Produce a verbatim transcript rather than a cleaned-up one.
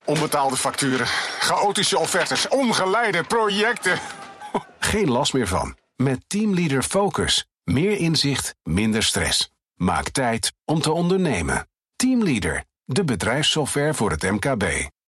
Onbetaalde facturen, chaotische offertes, ongeleide projecten. Geen last meer van. Met Teamleader Focus. Meer inzicht, minder stress. Maak tijd om te ondernemen. Teamleader, de bedrijfssoftware voor het M K B.